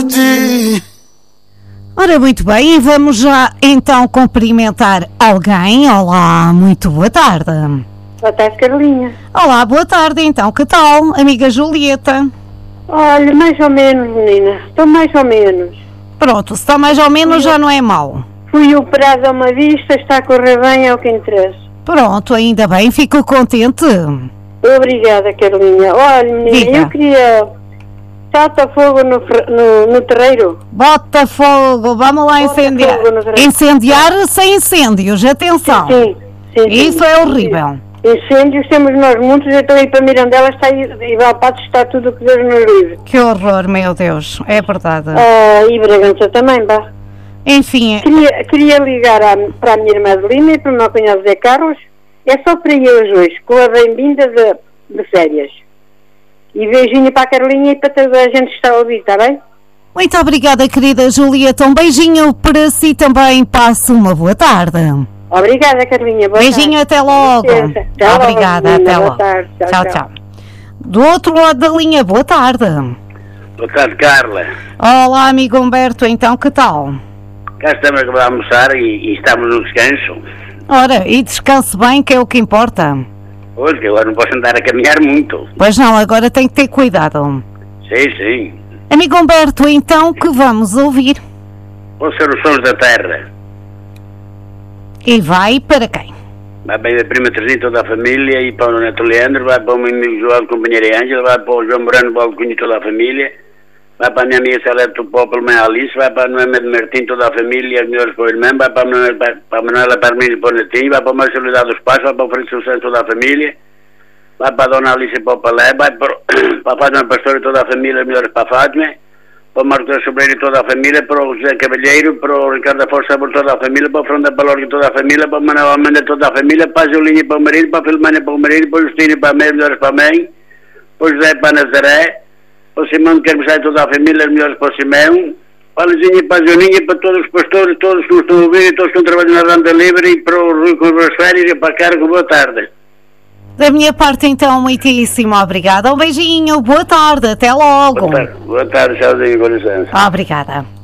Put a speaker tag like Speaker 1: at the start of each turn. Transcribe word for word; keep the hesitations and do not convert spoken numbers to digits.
Speaker 1: ti.
Speaker 2: Ora, muito bem, e vamos já então cumprimentar alguém. Olá, muito boa tarde.
Speaker 3: Boa tarde, Carolinha.
Speaker 2: Olá, boa tarde então, que tal, amiga Julieta?
Speaker 3: Olha, mais ou menos, menina, estou mais ou menos.
Speaker 2: Pronto, se está mais ou menos já não é mau.
Speaker 3: Fui operada a uma vista, está a correr bem, é o que interessa.
Speaker 2: Pronto, ainda bem, fico contente.
Speaker 3: Obrigada, Carolinha. Olha, menina,
Speaker 2: Diga.
Speaker 3: eu queria... Salta fogo no, no, no terreiro.
Speaker 2: Bota fogo, vamos lá
Speaker 3: Bota
Speaker 2: incendiar.
Speaker 3: fogo no terreiro.
Speaker 2: Incendiar sem incêndios, atenção.
Speaker 3: Sim, sim, sim.
Speaker 2: Isso é horrível.
Speaker 3: Incêndios temos nós muitos, eu estou aí para Mirandela, está aí, e Valpatos está tudo o que Deus nos livre.
Speaker 2: Que horror, meu Deus, é verdade.
Speaker 3: Ah, e Bragança também, vá.
Speaker 2: Enfim,
Speaker 3: Queria, queria ligar à, para a minha irmã Adelina e para o meu cunhado Zé Carlos. É só para eles hoje, com a bem-vinda de, de férias. E beijinho para a Carolinha e para toda a gente que está a ouvir, está bem?
Speaker 2: muito obrigada, querida Julieta. Um beijinho para si também. Passe uma boa tarde.
Speaker 3: Obrigada, Carolinha. Boa
Speaker 2: Beijinho,
Speaker 3: tarde.
Speaker 2: até logo.
Speaker 3: Até logo,
Speaker 2: Obrigada,
Speaker 3: menina.
Speaker 2: até
Speaker 3: Boa
Speaker 2: logo.
Speaker 3: tarde. Tchau,
Speaker 2: Tchau,
Speaker 3: tchau.
Speaker 2: tchau. Do outro lado da linha, boa tarde.
Speaker 4: Boa tarde, Carla.
Speaker 2: Olá, amigo Humberto, então que tal?
Speaker 4: Cá estamos a almoçar e, e estamos no descanso.
Speaker 2: Ora, e descanse bem, que é o que importa.
Speaker 4: Hoje, que agora não posso andar a caminhar muito.
Speaker 2: Pois não, agora tem que ter cuidado.
Speaker 4: Sim, sim.
Speaker 2: Amigo Humberto, então que vamos ouvir?
Speaker 4: Vão ser os sons da terra.
Speaker 2: E vai para quem?
Speaker 4: Vai bem da prima Terezinha, toda a família, e para o Neto Leandro, vai para o meu amigo João, companheira Ângela, vai para o João Morano, para o Cunho, toda a família, vai para a minha amiga Celeste Tupó, para a minha Alice, vai para a Noema de Martim, toda a família, as melhores para o irmão, vai para a Manuela, para a Manuela Parmini, para o Netinho, vai para a Marcelidade dos Passos, vai para o Francisco Santos, toda a família, vai para a Dona Alice, para o Palé, vai para, para a Fátima Pastor e toda a família, as melhores para a Fátima, para o Marco da Sobreira e toda a família, para o José Cavalheiro, para o Ricardo da Força por toda a família, para o Fernando da Palorga e toda a família, para o Manuel Almeida toda a família, para a Julinha e para o marido, para a Filomena para o marido, para o Justino e para a mãe, as melhores para a mãe, para o José para a Nazaré, para o Simão de Carmesai e toda a família, as melhores para o Simão, para a Luzinha e para a Joaninha, para todos os pastores, todos que nos estão a ouvir e todos que estão trabalhando na Randa Livre, e para o Rui com as férias e para a Cargo, boa tarde.
Speaker 2: Da minha parte, então, muitíssimo obrigada. Um beijinho, boa tarde, até logo.
Speaker 4: Boa tarde, boa tarde, tchauzinho, com licença.
Speaker 2: Obrigada.